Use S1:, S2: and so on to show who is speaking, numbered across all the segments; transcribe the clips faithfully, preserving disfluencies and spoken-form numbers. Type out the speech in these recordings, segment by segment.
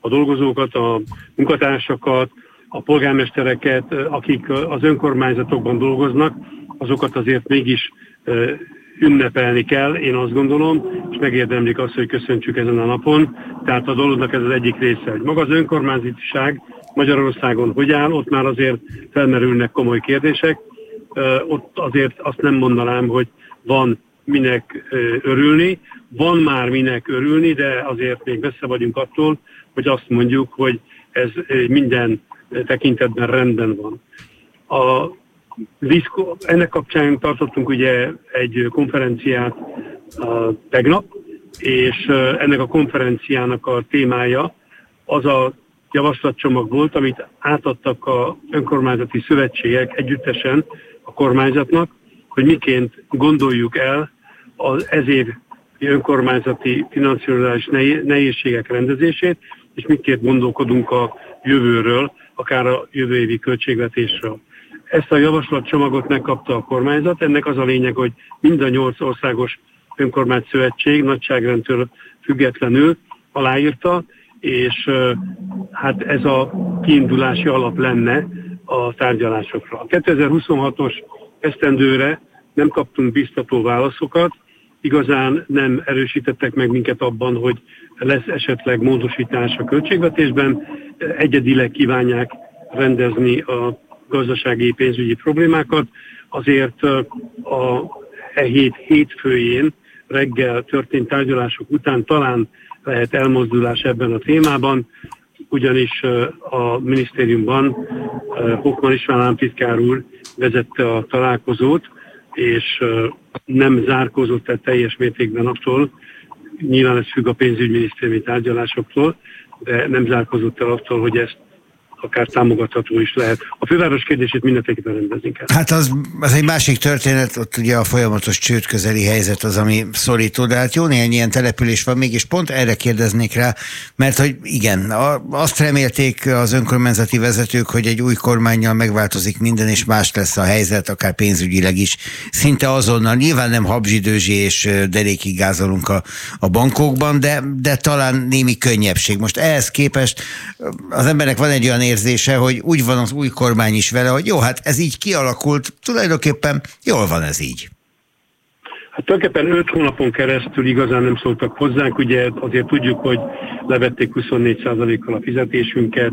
S1: a dolgozókat, a munkatársakat, a polgármestereket, akik az önkormányzatokban dolgoznak, azokat azért mégis ünnepelni kell, én azt gondolom, és megérdemlik azt, hogy köszöntsük ezen a napon. Tehát a dolognak ez az egyik része, hogy maga az önkormányzatiság Magyarországon hogy áll, ott már azért felmerülnek komoly kérdések. Ott azért azt nem mondanám, hogy van minek örülni, van már minek örülni, de azért még messze vagyunk attól, hogy azt mondjuk, hogy ez minden tekintetben rendben van. A diszko, ennek kapcsán tartottunk ugye egy konferenciát uh, tegnap, és uh, ennek a konferenciának a témája az a javaslatcsomag volt, amit átadtak a önkormányzati szövetségek együttesen a kormányzatnak, hogy miként gondoljuk el az ezév önkormányzati finanszírozási nehézségek rendezését, és miként gondolkodunk a jövőről, akár a jövő évi költségvetésről. Ezt a javaslatcsomagot megkapta a kormányzat, ennek az a lényeg, hogy mind a nyolc országos önkormányzati szövetség nagyságrendtől függetlenül aláírta, és hát ez a kiindulási alap lenne a tárgyalásokra. A kétezer-huszonhatos esztendőre nem kaptunk biztató válaszokat, igazán nem erősítettek meg minket abban, hogy lesz esetleg módosítás a költségvetésben, egyedileg kívánják rendezni a gazdasági pénzügyi problémákat. Azért a e hét hétfőjén reggel történt tárgyalások után talán lehet elmozdulás ebben a témában, ugyanis a minisztériumban Hoffmann István államtitkár úr vezette a találkozót, és nem zárkózott el teljes mértékben attól, nyilván ez függ a pénzügyminisztériumi tárgyalásoktól, de nem zárkózott el attól, hogy ezt akár támogatható is lehet. A főváros kérdését mindenképpen rendezni kell.
S2: Hát az, az egy másik történet, ott ugye a folyamatos csőd közeli helyzet az, ami szorító, de hát jó néhány ilyen település van, mégis pont erre kérdeznék rá, mert hogy igen, a, azt remélték az önkormányzati vezetők, hogy egy új kormánnyal megváltozik minden, és más lesz a helyzet, akár pénzügyileg is. Szinte azonnal, nyilván nem habzsidőzsi és derékig gázolunk a, a bankokban, de, de talán némi könnyebbség. Most ehhez képest az embernek van egy olyan érzése, hogy úgy van az új kormány is vele, hogy jó, hát ez így kialakult, tulajdonképpen jól van ez így.
S1: Hát tulajdonképpen öt hónapon keresztül igazán nem szóltak hozzánk, ugye azért tudjuk, hogy levették huszonnégy százalékkal a fizetésünket,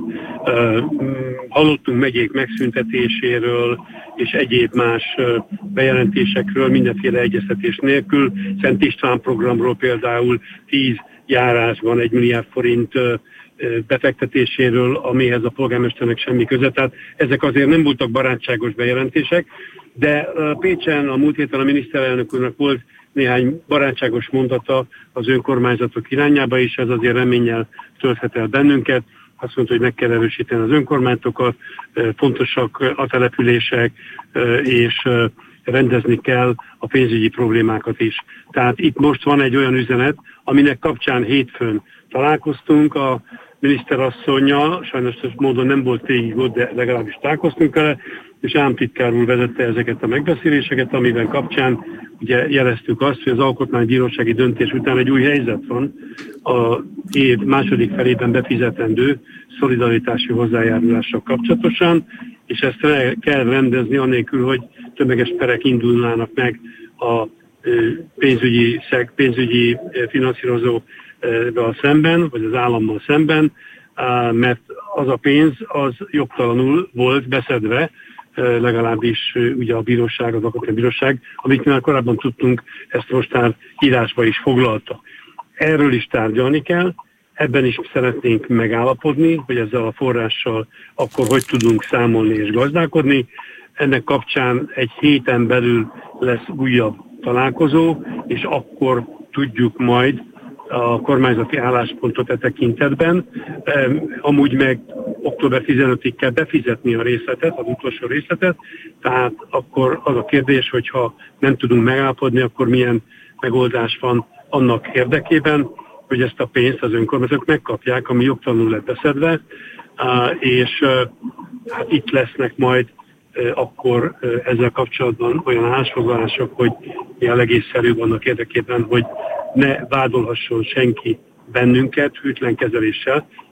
S1: hallottunk megyék megszüntetéséről, és egyéb más bejelentésekről, mindenféle egyeztetés nélkül. Szent István programról például tíz járásban egy milliárd forint befektetéséről, amihez a polgármesternek semmi köze. Tehát ezek azért nem voltak barátságos bejelentések, de Pécsen a múlt héten a miniszterelnök úrnak volt néhány barátságos mondata az önkormányzatok irányába, és ez azért reménnyel tölthet el bennünket. Azt mondta, hogy meg kell erősíteni az önkormányzatokat, fontosak a települések, és rendezni kell a pénzügyi problémákat is. Tehát itt most van egy olyan üzenet, aminek kapcsán hétfőn találkoztunk a miniszterasszonnyal, sajnos módon nem volt végig ott, de legalábbis találkoztunk vele, és államtitkár úr vezette ezeket a megbeszéléseket, amiben kapcsán ugye jeleztük azt, hogy az alkotmánybírósági döntés után egy új helyzet van a év második felében befizetendő szolidaritási hozzájárulással kapcsolatosan, és ezt kell rendezni anélkül, hogy tömeges perek indulnának meg a pénzügyi, pénzügyi finanszírozóval szemben, vagy az állammal szemben, mert az a pénz az jogtalanul volt beszedve, legalábbis ugye a bíróság, az alkotmánybíróság, amit már korábban tudtunk, ezt most már írásba is foglalta. Erről is tárgyalni kell, ebben is szeretnénk megállapodni, hogy ezzel a forrással akkor hogy tudunk számolni és gazdálkodni. Ennek kapcsán egy héten belül lesz újabb találkozó, és akkor tudjuk majd a kormányzati álláspontot e tekintetben. Amúgy meg október tizenötödikéig kell befizetni a részletet, az utolsó részletet, tehát akkor az a kérdés, hogyha nem tudunk megállapodni, akkor milyen megoldás van annak érdekében, hogy ezt a pénzt az önkormányzatok megkapják, ami jogtalanul lett beszedve, és hát itt lesznek majd akkor ezzel kapcsolatban olyan állásfoglalások, hogy ilyen egészszerű vannak érdekében, hogy ne vádolhasson senki bennünket hűtlen kezeléssel,